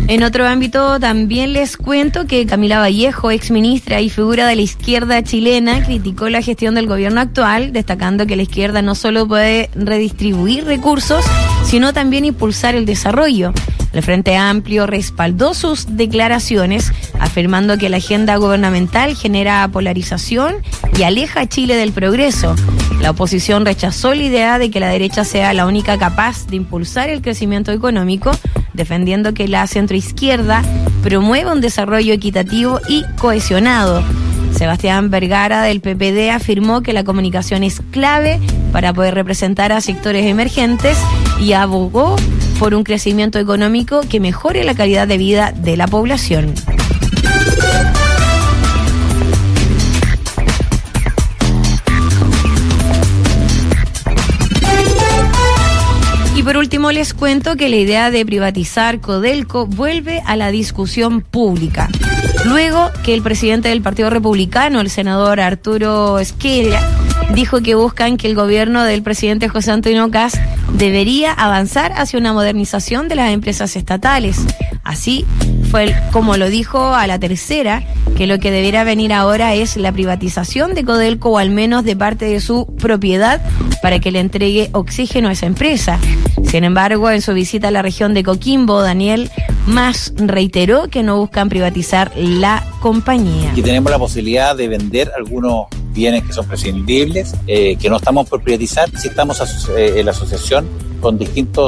En otro ámbito también les cuento que Camila Vallejo, exministra y figura de la izquierda chilena, criticó la gestión del gobierno actual, destacando que la izquierda no solo puede redistribuir recursos, sino también impulsar el desarrollo. El Frente Amplio respaldó sus declaraciones, afirmando que la agenda gubernamental genera polarización y aleja a Chile del progreso. La oposición rechazó la idea de que la derecha sea la única capaz de impulsar el crecimiento económico, defendiendo que la centroizquierda promueva un desarrollo equitativo y cohesionado. Sebastián Vergara del PPD afirmó que la comunicación es clave para poder representar a sectores emergentes y abogó por un crecimiento económico que mejore la calidad de vida de la población. Y por último les cuento que la idea de privatizar Codelco vuelve a la discusión pública. Luego que el presidente del Partido Republicano, el senador Arturo Esquella, dijo que buscan que el gobierno del presidente José Antonio Kast debería avanzar hacia una modernización de las empresas estatales. Así fue como lo dijo a La Tercera, que lo que debiera venir ahora es la privatización de Codelco, o al menos de parte de su propiedad, para que le entregue oxígeno a esa empresa. Sin embargo, en su visita a la región de Coquimbo, Daniel Mas reiteró que no buscan privatizar la compañía. Y tenemos la posibilidad de vender algunos bienes que son prescindibles, que no estamos por privatizar, si estamos en la asociación con distintos